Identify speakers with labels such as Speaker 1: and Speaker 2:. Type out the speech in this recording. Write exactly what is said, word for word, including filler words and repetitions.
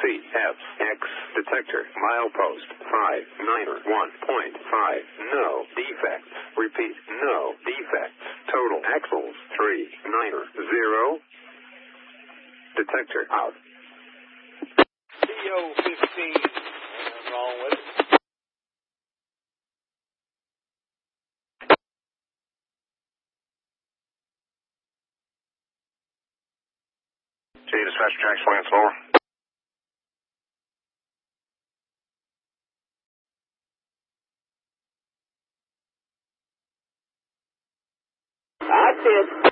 Speaker 1: F X detector milepost five nine one point five. No defects. Repeat, no defects. Total axles three nine zero. Detector out.
Speaker 2: C O fifteen. Nothing wrong with it.
Speaker 1: J dispatch track swing slower.
Speaker 3: That's it.